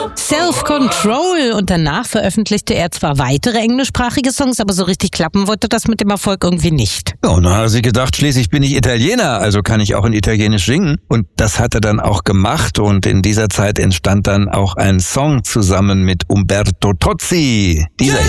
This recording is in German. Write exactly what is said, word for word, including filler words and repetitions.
Self-Control. Und danach veröffentlichte er zwar weitere englischsprachige Songs, aber so richtig klappen wollte das mit dem Erfolg irgendwie nicht. Ja, und dann hat er sich gedacht, schließlich bin ich Italiener, also kann ich auch in Italienisch singen. Und das hat er dann auch gemacht. Und in dieser Zeit entstand dann auch ein Song zusammen mit Umberto Tozzi. Dieser